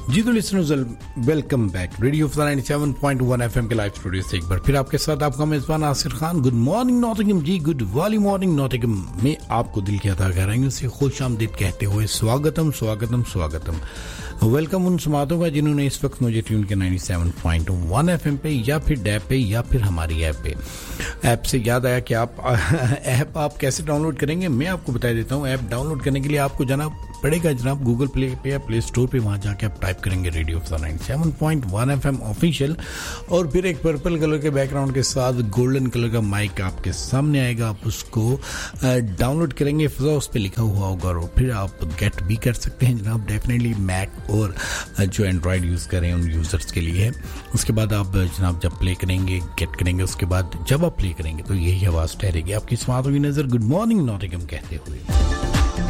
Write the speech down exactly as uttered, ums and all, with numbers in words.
जी तो listeners, welcome back. Radio ninety seven point one FM के live studio से एक बार फिर आपके साथ आपका मेजबान Asir Khan. Good morning Nottingham जी, गुड वाली मॉर्निंग नॉटिंघम में आपको दिल की अता करेंगे से खुश आमदीद कहते हुए स्वागतम स्वागतम स्वागतम। वेलकम उन समातों का जिन्होंने इस वक्त मुझे ट्यून के ninety seven point one FM पे या फिर डैप पे या फिर हमारी ऐप पे। ऐप से याद आया कि आप ऐप आप कैसे डाउनलोड करेंगे, मैं आपको बता देता हूँ। ऐप डाउनलोड करने के लिए आपको जाना पड़ेगा जनाब गूगल प्ले पे या प्ले स्टोर पे, वहां जाके आप टाइप करेंगे radio ninety seven point one FM official, और फिर एक पर्पल कलर के बैकग्राउंड के साथ गोल्डन कलर का माइक आपके सामने आएगा। आप उसको डाउनलोड करेंगे, फिजा उस पर लिखा हुआ होगा, और फिर आप गेट भी कर सकते हैं जनाब, डेफिनेटली मैक और जो एंड्रॉयड यूज़ करें उन यूज़र्स के लिए है। उसके बाद आप जनाब जब प्ले करेंगे, गेट करेंगे, उसके बाद जब आप प्ले करेंगे तो यही आवाज़ ठहरेगी आपकी समातों की नज़र। गुड मॉर्निंग नॉटिंघम कहते हुए।